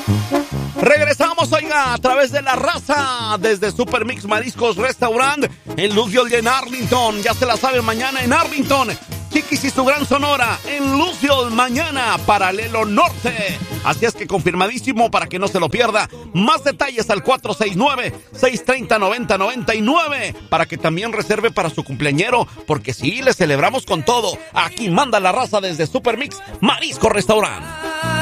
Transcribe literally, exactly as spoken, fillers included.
Regresamos, oiga, a través de la raza, desde Super Mix Mariscos Restaurant en Lucille y en Arlington. Ya se la saben, mañana en Arlington. Chiquis y su gran Sonora en Lucille, mañana, Paralelo Norte. Así es que confirmadísimo para que no se lo pierda. Más detalles al cuatro seis nueve, seis tres cero, nueve cero nueve nueve para que también reserve para su cumpleañero, porque sí, le celebramos con todo. Aquí manda la raza desde Super Mix Marisco Restaurant.